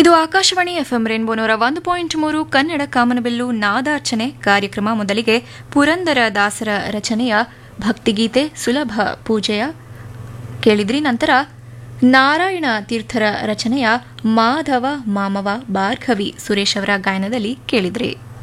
ಇದು Akashvani FM rainbow 101.3 Kannada ಕಾಮನಬಿಲ್ಲು ನಾದಾರ್ಚನೆ ಕಾರ್ಯಕ್ರಮ. ಮೊದಲಿಗೆ ಪುರಂದರ ದಾಸರ ರಚನೆಯ ಭಕ್ತಿಗೀತೆ ಸುಲಭ ಪೂಜೆಯ ಕೇಳಿದ್ರಿ. ನಂತರ ನಾರಾಯಣ ತೀರ್ಥರ ರಚನೆಯ ಮಾಧವ ಮಾಮವ ಭಾರ್ಗವಿ ಸುರೇಶ್ ಅವರ ಗಾಯನದಲ್ಲಿ ಕೇಳಿದ್ರಿ.